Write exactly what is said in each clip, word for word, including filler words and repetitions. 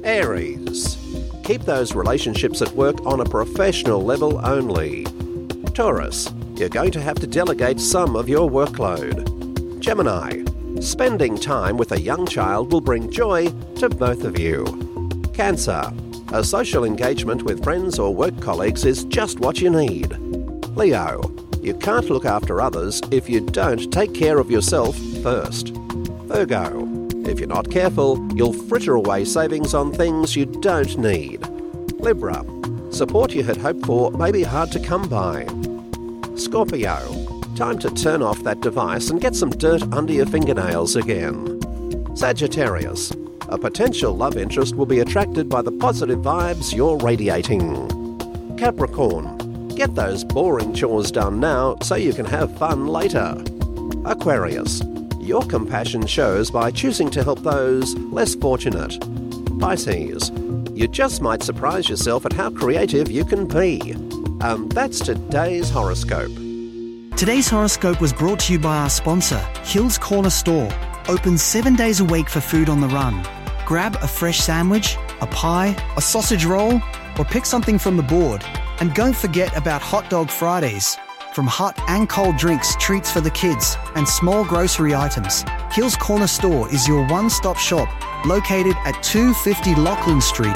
Aries. Keep those relationships at work on a professional level only. Taurus. You're going to have to delegate some of your workload. Gemini. Spending time with a young child will bring joy to both of you. Cancer. A social engagement with friends or work colleagues is just what you need. Leo. You can't look after others if you don't take care of yourself first. Virgo. If you're not careful, you'll fritter away savings on things you don't need. Libra. Support you had hoped for may be hard to come by. Scorpio. Time to turn off that device and get some dirt under your fingernails again. Sagittarius. A potential love interest will be attracted by the positive vibes you're radiating. Capricorn. Get those boring chores done now so you can have fun later. Aquarius. Your compassion shows by choosing to help those less fortunate. Pisces. You just might surprise yourself at how creative you can be. And that's today's horoscope. Today's horoscope was brought to you by our sponsor, Hill's Corner Store. Open seven days a week for food on the run. Grab a fresh sandwich, a pie, a sausage roll, or pick something from the board. And don't forget about Hot Dog Fridays. From hot and cold drinks, treats for the kids, and small grocery items, Hill's Corner Store is your one-stop shop, located at two fifty Lachlan Street.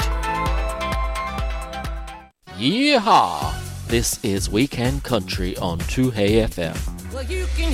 Yeehaw! This is Weekend Country on two Hey F M. Well, you can